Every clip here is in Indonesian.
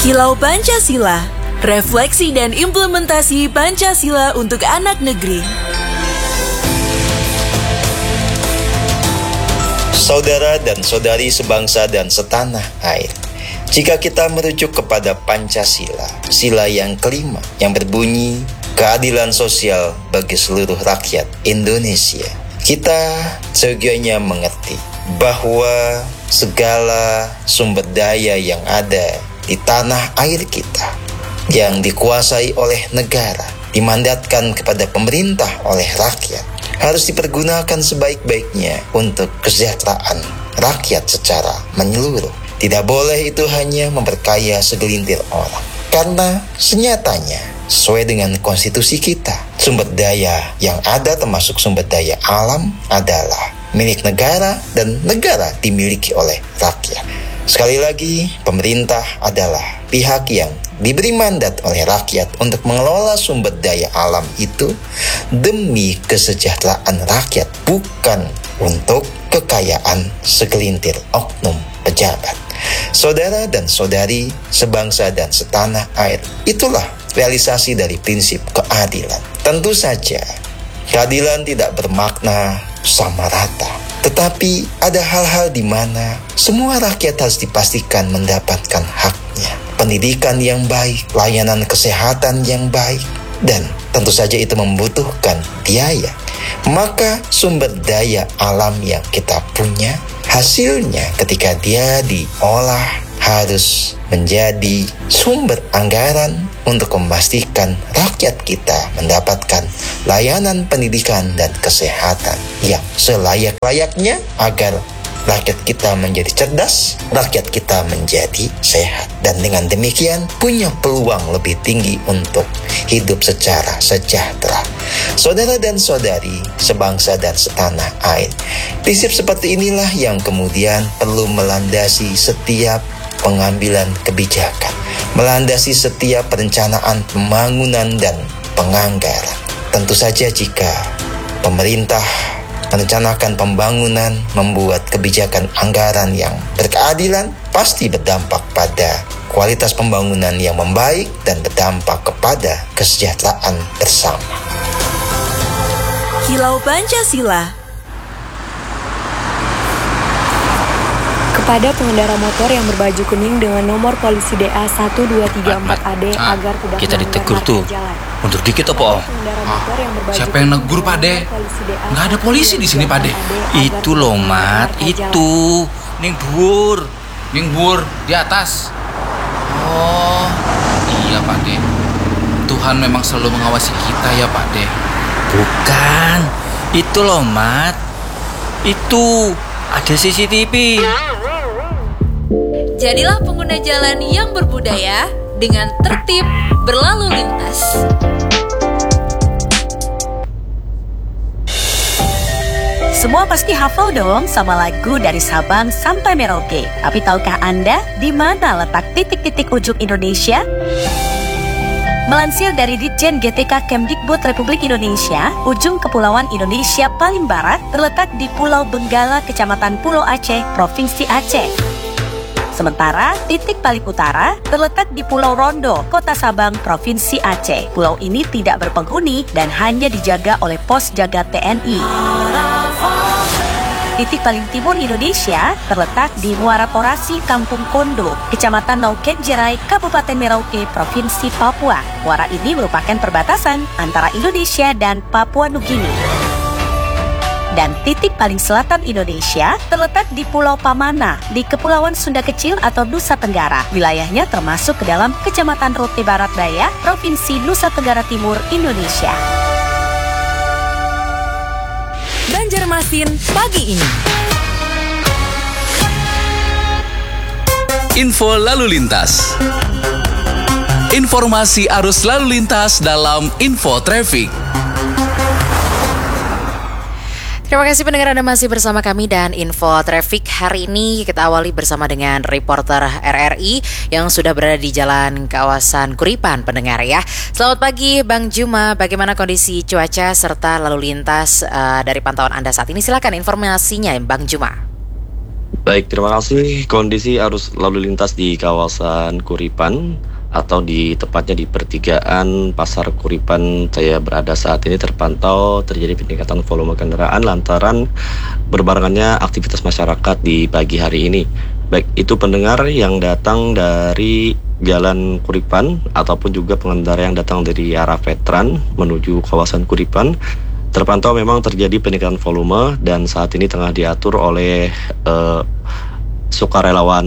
Kilau Pancasila, refleksi dan implementasi Pancasila untuk anak negeri. Saudara dan saudari sebangsa dan setanah air, jika kita merujuk kepada Pancasila, sila yang kelima yang berbunyi keadilan sosial bagi seluruh rakyat Indonesia, kita seyogyanya mengerti bahwa segala sumber daya yang ada di tanah air kita yang dikuasai oleh negara, dimandatkan kepada pemerintah oleh rakyat, harus dipergunakan sebaik-baiknya untuk kesejahteraan rakyat secara menyeluruh. Tidak boleh itu hanya memperkaya segelintir orang, karena senyatanya sesuai dengan konstitusi kita, sumber daya yang ada termasuk sumber daya alam adalah milik negara dan negara dimiliki oleh rakyat. Sekali lagi, pemerintah adalah pihak yang diberi mandat oleh rakyat untuk mengelola sumber daya alam itu demi kesejahteraan rakyat, bukan untuk kekayaan segelintir oknum pejabat. Saudara dan saudari sebangsa dan setanah air, itulah realisasi dari prinsip keadilan. Tentu saja, keadilan tidak bermakna sama rata, tetapi ada hal-hal di mana semua rakyat harus dipastikan mendapatkan haknya. Pendidikan yang baik, layanan kesehatan yang baik, dan tentu saja itu membutuhkan biaya. Maka sumber daya alam yang kita punya, hasilnya ketika dia diolah harus menjadi sumber anggaran untuk memastikan rakyat kita mendapatkan layanan pendidikan dan kesehatan yang selayak-layaknya agar rakyat kita menjadi cerdas, rakyat kita menjadi sehat, dan dengan demikian punya peluang lebih tinggi untuk hidup secara sejahtera. Saudara dan saudari sebangsa dan setanah air, prinsip seperti inilah yang kemudian perlu melandasi setiap pengambilan kebijakan, melandasi setiap perencanaan pembangunan dan penganggaran. Tentu saja jika pemerintah merencanakan pembangunan, membuat kebijakan anggaran yang berkeadilan, pasti berdampak pada kualitas pembangunan yang membaik dan berdampak kepada kesejahteraan bersama. Kilau Pancasila. Kepada pengendara motor yang berbaju kuning dengan nomor polisi DA 1234AD agar tidak kita ditegur tuh. Mundur dikit apa? Siapa yang negur, Pak De? Nggak ada polisi di sini, Pak De. Itu loh, Mat, itu. Ning dhuwur di atas. Oh, iya, Pak De. Tuhan memang selalu mengawasi kita ya, Pak De. Bukan. Itu loh, Mat. Itu ada CCTV. Jadilah pengguna jalan yang berbudaya dengan tertib berlalu lintas. Semua pasti hafal dong sama lagu dari Sabang sampai Merauke. Tapi tahukah Anda di mana letak titik-titik ujung Indonesia? Melansir dari Ditjen GTK Kemdikbud Republik Indonesia, ujung Kepulauan Indonesia paling barat terletak di Pulau Benggala, Kecamatan Pulau Aceh, Provinsi Aceh. Sementara titik paling utara terletak di Pulau Rondo, Kota Sabang, Provinsi Aceh. Pulau ini tidak berpenghuni dan hanya dijaga oleh pos jaga TNI. Titik paling timur Indonesia terletak di Muara Porasi, Kampung Kondo, Kecamatan Nauken Jerai, Kabupaten Merauke, Provinsi Papua. Muara ini merupakan perbatasan antara Indonesia dan Papua Nugini. Dan titik paling selatan Indonesia terletak di Pulau Pamana, di Kepulauan Sunda Kecil atau Nusa Tenggara. Wilayahnya termasuk ke dalam Kecamatan Rote Barat Daya, Provinsi Nusa Tenggara Timur, Indonesia. Banjarmasin pagi ini. Info lalu lintas. Informasi arus lalu lintas dalam Info Traffic. Terima kasih pendengar, Anda masih bersama kami dan Info Traffic. Hari ini kita awali bersama dengan reporter RRI yang sudah berada di jalan kawasan Kuripan, pendengar ya. Selamat pagi Bang Juma, bagaimana kondisi cuaca serta lalu lintas dari pantauan Anda saat ini? Silakan informasinya Bang Juma. Baik, terima kasih. Kondisi arus lalu lintas di kawasan Kuripan atau tepatnya di pertigaan Pasar Kuripan saya berada saat ini terpantau terjadi peningkatan volume kendaraan lantaran berbarengannya aktivitas masyarakat di pagi hari ini. Baik itu pendengar yang datang dari Jalan Kuripan ataupun juga pengendara yang datang dari arah Veteran menuju kawasan Kuripan. Terpantau memang terjadi peningkatan volume dan saat ini tengah diatur oleh sukarelawan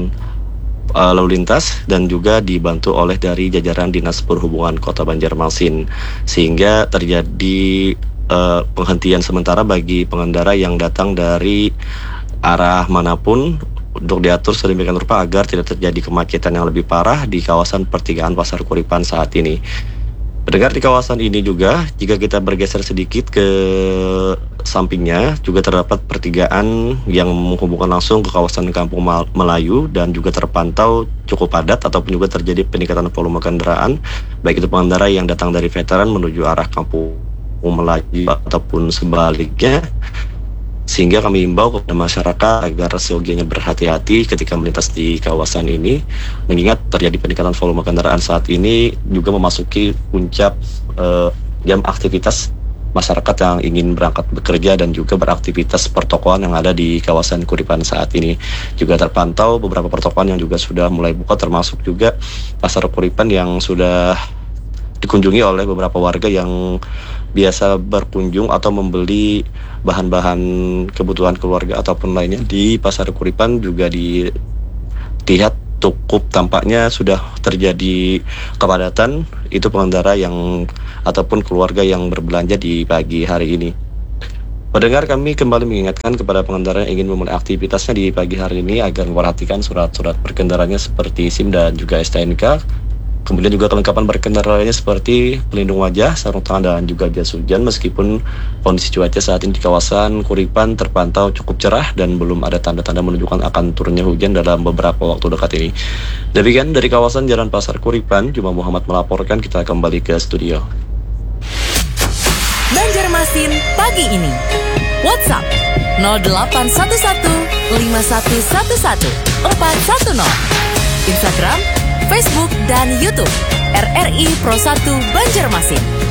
lalu lintas dan juga dibantu oleh dari jajaran Dinas Perhubungan Kota Banjarmasin, sehingga terjadi penghentian sementara bagi pengendara yang datang dari arah manapun untuk diatur sedemikian rupa agar tidak terjadi kemacetan yang lebih parah di kawasan pertigaan Pasar Kuripan saat ini. Pendengar, di kawasan ini juga, jika kita bergeser sedikit ke sampingnya, juga terdapat pertigaan yang menghubungkan langsung ke kawasan Kampung Melayu dan juga terpantau cukup padat ataupun juga terjadi peningkatan volume kendaraan, baik itu pengendara yang datang dari Veteran menuju arah Kampung Melayu ataupun sebaliknya. Sehingga kami himbau kepada masyarakat agar seyogianya berhati-hati ketika melintas di kawasan ini, mengingat terjadi peningkatan volume kendaraan saat ini juga memasuki puncak jam aktivitas masyarakat yang ingin berangkat bekerja dan juga beraktivitas pertokoan yang ada di kawasan Kuripan saat ini. Juga terpantau beberapa pertokoan yang juga sudah mulai buka, termasuk juga Pasar Kuripan yang sudah dikunjungi oleh beberapa warga yang biasa berkunjung atau membeli bahan-bahan kebutuhan keluarga ataupun lainnya di Pasar Kuripan. Juga dilihat cukup tampaknya sudah terjadi kepadatan, itu pengendara yang ataupun keluarga yang berbelanja di pagi hari ini. Pendengar, kami kembali mengingatkan kepada pengendara yang ingin memulai aktivitasnya di pagi hari ini agar memperhatikan surat-surat berkendaranya seperti SIM dan juga STNK. Kemudian juga kelengkapan berkendara lainnya seperti pelindung wajah, sarung tangan, dan juga jas hujan. Meskipun kondisi cuaca saat ini di kawasan Kuripan terpantau cukup cerah dan belum ada tanda-tanda menunjukkan akan turunnya hujan dalam beberapa waktu dekat ini. Demikian dari kawasan Jalan Pasar Kuripan, Juma Muhammad melaporkan. Kita kembali ke studio. Banjarmasin pagi ini. WhatsApp 0811 5111 410. Instagram, Facebook, dan YouTube RRI Pro 1 Banjarmasin.